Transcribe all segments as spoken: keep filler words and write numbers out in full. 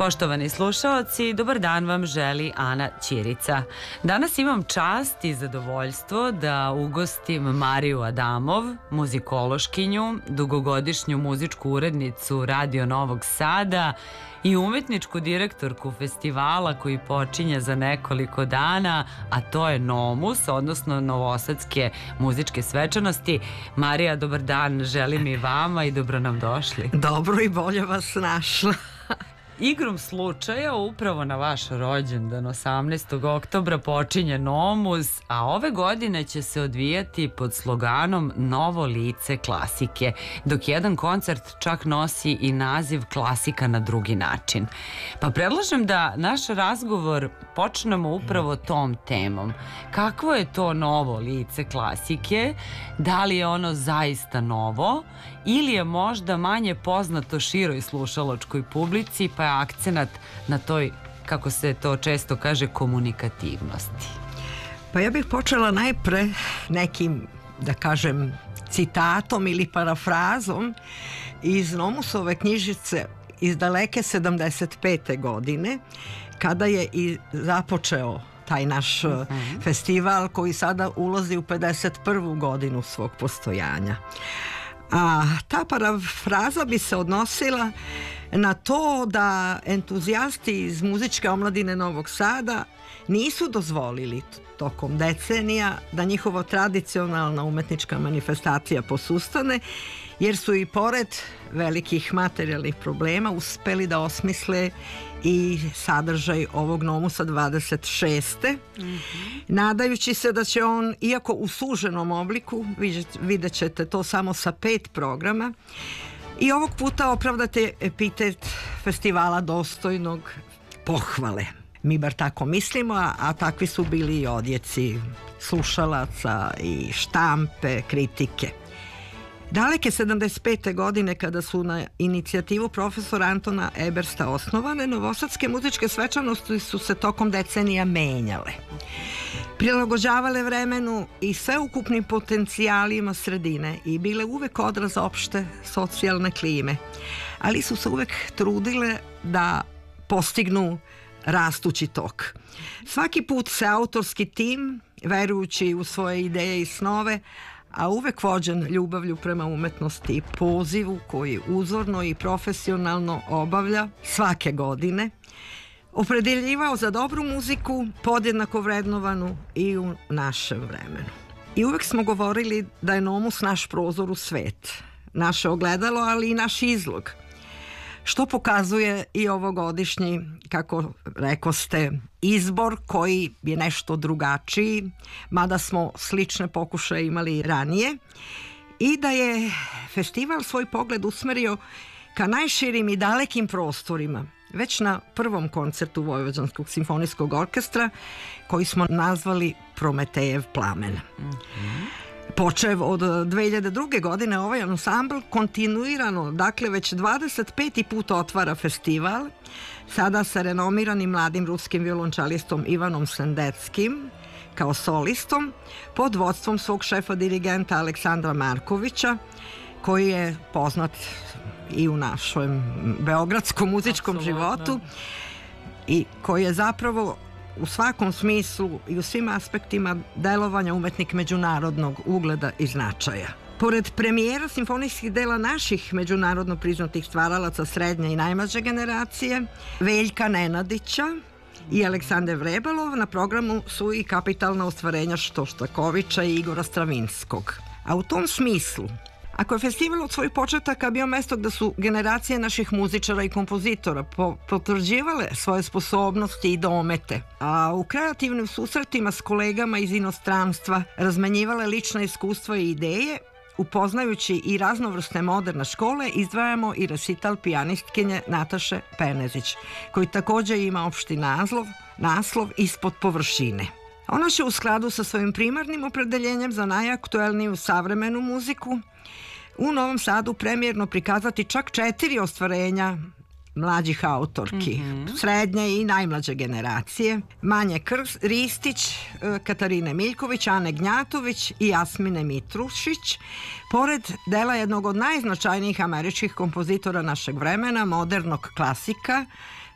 Poštovani slušaoci, dobar dan vam želi Ana Ćirica. Danas imam čast i zadovoljstvo da ugostim Mariju Adamov, muzikološkinju, dugogodišnju muzičku urednicu Radio Novog Sada i umetničku direktorku festivala koji počinje za nekoliko dana, a to je Nomus, odnosno Novosadske muzičke svečanosti. Marija, dobar dan, želim i vama i dobro nam došli. Dobro i bolje vas našla. Igrom slučaja, upravo na vaš rođendan osamnaestog oktobra počinje Nomus, a ove godine će se odvijati pod sloganom Novo lice klasike, dok jedan koncert čak nosi i naziv Klasika na drugi način. Pa predlažem da naš razgovor počnemo upravo tom temom. Kakvo je to novo lice klasike? Da li je ono zaista novo ili je možda manje poznato široj slušalačkoj publici, pa je akcenat na toj, kako se to često kaže, komunikativnosti? Pa ja bih počela najpre nekim, da kažem, citatom ili parafrazom iz Nomusove knjižice iz daleke sedamdeset pete godine, kada je i započeo taj naš uh-huh. festival koji sada ulazi u pedeset prvu godinu svog postojanja. A ta parafraza bi se odnosila na to da entuzijasti iz muzičke omladine Novog Sada nisu dozvolili tokom decenija da njihova tradicionalna umetnička manifestacija posustane, jer su i pored velikih materijalnih problema uspeli da osmisle i sadržaj ovog Nomusa dvadeset šeste. Mm-hmm. Nadajući se da će on, iako u suženom obliku, vidjet ćete to samo sa pet programa, i ovog puta opravdate epitet festivala dostojnog pohvale. Mi bar tako mislimo, a, a takvi su bili i odjeci slušalaca i štampe, kritike. Daleke sedamdeset pete godine, kada su na inicijativu profesora Antona Ebersta osnovane, novosadske muzičke svečanosti su se tokom decenija menjale, prilagođavale vremenu i sveukupnim potencijalima sredine i bile uvek odraz opšte socijalne klime, ali su se uvek trudile da postignu rastući tok. Svaki put se autorski tim, verujući u svoje ideje i snove, a uvek vođen ljubavlju prema umetnosti i pozivu koji uzorno i profesionalno obavlja svake godine, opredeljivao za dobru muziku, podjednako vrednovanu i u našem vremenu. I uvek smo govorili da je Nomus naš prozor u svet, naše ogledalo, ali i naš izlog, što pokazuje i ovogodišnji, kako rekoste, izbor koji je nešto drugačiji, mada smo slične pokušaje imali ranije, i da je festival svoj pogled usmerio ka najširim i dalekim prostorima, već na prvom koncertu Vojvođanskog simfonijskog orkestra, koji smo nazvali Prometejev plamen. Mm-hmm. Počev od dve hiljade druge. godine ovaj ansambl kontinuirano, dakle već dvadeset peti put otvara festival, sada sa renomiranim mladim ruskim violončelistom Ivanom Sendeckim kao solistom, pod vodstvom svog šefa dirigenta Aleksandra Markovića, koji je poznat i u našem beogradskom muzičkom Absolutno. životu i koji je zapravo u svakom smislu i u svim aspektima delovanja umetnik međunarodnog ugleda i značaja. Pored premijera simfonijskih dela naših međunarodno priznatih stvaralaca srednje i najmlađe generacije, Veljka Nenadića i Aleksandar Vrebalov, na programu su i kapitalna ostvarenja Šostakovića i Igora Stravinskog. A u tom smislu, ako je festival od svojih početaka bio mesto gde su generacije naših muzičara i kompozitora potvrđivale svoje sposobnosti i domete, a u kreativnim susretima s kolegama iz inostranstva razmenjivale lična iskustva i ideje, upoznajući i raznovrsne moderne škole, izdvajamo i resital pijanistkinje Nataše Penezić, koji također ima opšti naslov, naslov Ispod površine. Ona će u skladu sa svojim primarnim opredeljenjem za najaktuelniju savremenu muziku u Novom Sadu premijerno prikazati čak četiri ostvarenja mlađih autorki, mm-hmm. srednje i najmlađe generacije, Manje Krs, Ristić, Katarine Miljković, Ane Gnjatović i Jasmine Mitrušić, pored dela jednog od najznačajnijih američkih kompozitora našeg vremena, modernog klasika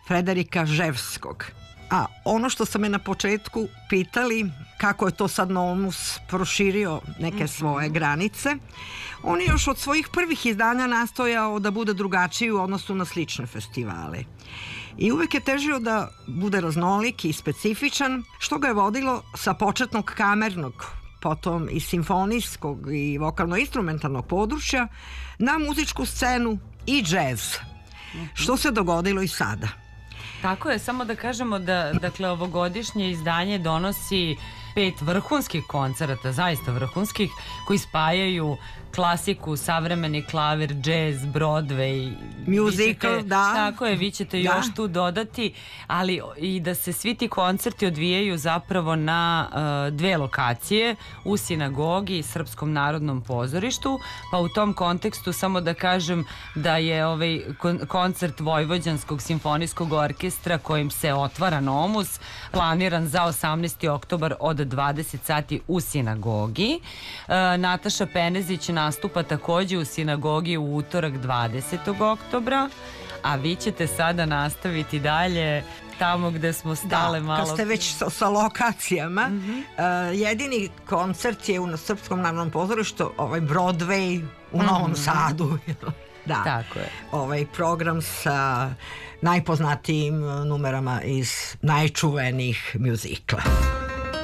Frederika Ževskog. A ono što sam me na početku pitali, kako je to sad Nomus proširio neke svoje granice, on je još od svojih prvih izdanja nastojao da bude drugačiji u odnosu na slične festivale. I uvek je težio da bude raznolik i specifičan, što ga je vodilo sa početnog kamernog, potom i simfonijskog i vokalno-instrumentalnog područja na muzičku scenu i džez, što se dogodilo i sada. Tako je, samo da kažemo da dakle, ovogodišnje izdanje donosi pet vrhunskih koncerata, zaista vrhunskih, koji spajaju klasiku, savremeni klavir, džez, Broadway, musical, ćete, da. Tako je, vi ćete da. još tu dodati, ali i da se svi ti koncerti odvijaju zapravo na uh, dve lokacije, u sinagogi i Srpskom narodnom pozorištu, pa u tom kontekstu samo da kažem da je ovaj kon koncert Vojvođanskog simfonijskog orkestra kojim se otvara Nomus planiran za osamnaesti oktobar od dvadeset sati u sinagogi. Uh, Nataša Penezić nastupa takođe u sinagogi u utorak dvadesetog oktobra, a vi ćete sada nastaviti dalje tamo gde smo stale da, malo... kad ste već sa, sa lokacijama, mm -hmm. uh, jedini koncert je u Srpskom narodnom pozorištu, ovaj Broadway u mm -hmm. Novom Sadu. Da, tako je. Ovaj program sa najpoznatijim numerama iz najčuvenijih mjuzikla.